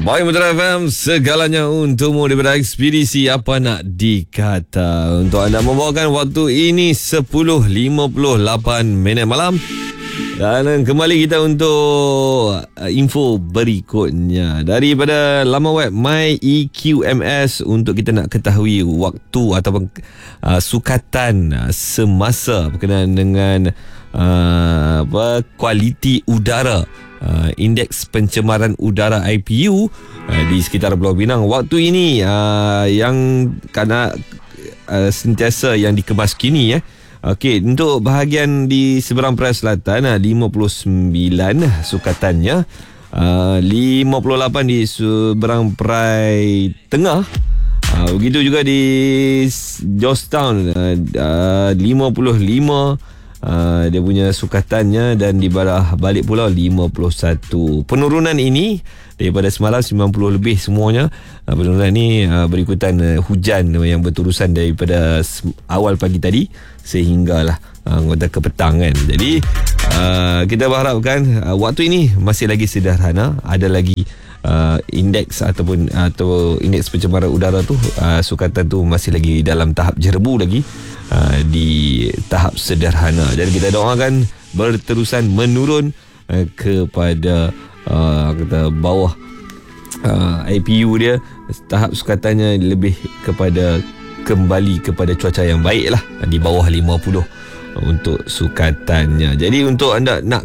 Baik, Mutiara FM, segalanya untukmu daripada Ekspedisi Apa Nak Dikata. Untuk anda membawakan waktu ini 10.58 malam. Dan kembali kita untuk info berikutnya daripada laman web MyEQMS untuk kita nak ketahui waktu ataupun sukatan semasa berkenaan dengan kualiti udara, indeks pencemaran udara IPU di sekitar Pulau Pinang. Waktu ini yang kerana sentiasa yang dikemas kini Okey, untuk bahagian di seberang Perai Selatan 59 sukatannya, 58 di seberang Perai Tengah, begitu juga di Georgetown 55 dia punya sukatannya, dan di balik pulau 51. Penurunan ini daripada semalam 90 lebih semuanya. Penurunan ini berikutan hujan yang berterusan daripada awal pagi tadi sehinggalah anggota ke petang kan. Jadi kita berharapkan waktu ini masih lagi sederhana, ada lagi indeks atau indeks pencemaran udara tu, sukatan tu masih lagi dalam tahap jerbu lagi, di tahap sederhana. Jadi kita doakan berterusan menurun kepada kata bawah IPU dia, tahap sukatannya lebih kepada kembali kepada cuaca yang baik lah, di bawah 50 untuk sukatannya. Jadi untuk anda nak